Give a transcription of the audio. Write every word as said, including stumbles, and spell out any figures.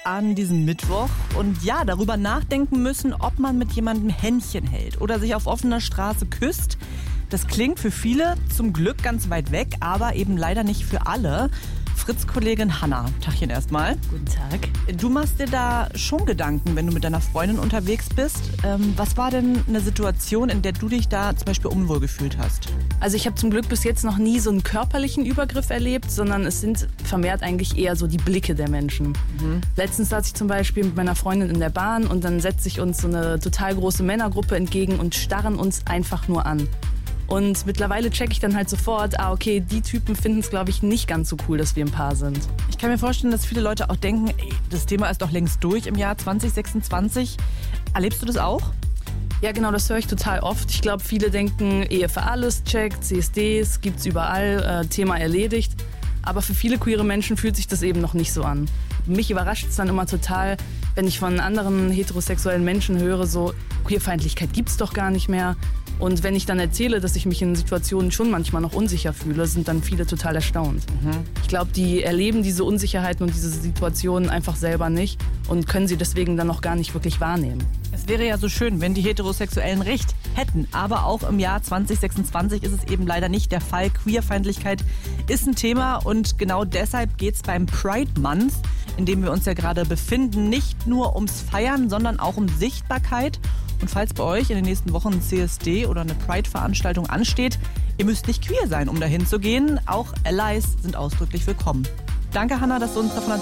an diesem Mittwoch und ja, darüber nachdenken müssen, ob man mit jemandem Händchen hält oder sich auf offener Straße küsst. Das klingt für viele zum Glück ganz weit weg, aber eben leider nicht für alle. Fritz-Kollegin Hanna, Tachchen erstmal. Guten Tag. Du machst dir da schon Gedanken, wenn du mit deiner Freundin unterwegs bist. Ähm, was war denn eine Situation, in der du dich da zum Beispiel unwohl gefühlt hast? Also ich habe zum Glück bis jetzt noch nie so einen körperlichen Übergriff erlebt, sondern es sind vermehrt eigentlich eher so die Blicke der Menschen. Mhm. Letztens saß ich zum Beispiel mit meiner Freundin in der Bahn und dann setzt sich uns so eine total große Männergruppe entgegen und starren uns einfach nur an. Und mittlerweile checke ich dann halt sofort, ah okay, die Typen finden es, glaube ich, nicht ganz so cool, dass wir ein Paar sind. Ich kann mir vorstellen, dass viele Leute auch denken, ey, das Thema ist doch längst durch im Jahr zwanzig sechsundzwanzig. Erlebst du das auch? Ja genau, das höre ich total oft. Ich glaube, viele denken, Ehe für alles, check, C S Ds, gibt's überall, äh, Thema erledigt. Aber für viele queere Menschen fühlt sich das eben noch nicht so an. Mich überrascht es dann immer total, wenn ich von anderen heterosexuellen Menschen höre, so Queerfeindlichkeit gibt's doch gar nicht mehr. Und wenn ich dann erzähle, dass ich mich in Situationen schon manchmal noch unsicher fühle, sind dann viele total erstaunt. Mhm. Ich glaube, die erleben diese Unsicherheiten und diese Situationen einfach selber nicht und können sie deswegen dann noch gar nicht wirklich wahrnehmen. Es wäre ja so schön, wenn die Heterosexuellen Recht hätten. Aber auch im Jahr zwanzig sechsundzwanzig ist es eben leider nicht der Fall. Queerfeindlichkeit ist ein Thema und genau deshalb geht es beim Pride Month, in dem wir uns ja gerade befinden, nicht nur ums Feiern, sondern auch um Sichtbarkeit. Und falls bei euch in den nächsten Wochen ein C S D oder eine Pride-Veranstaltung ansteht, ihr müsst nicht queer sein, um dahin zu gehen. Auch Allies sind ausdrücklich willkommen. Danke, Hanna, dass du uns davon erzählt hast.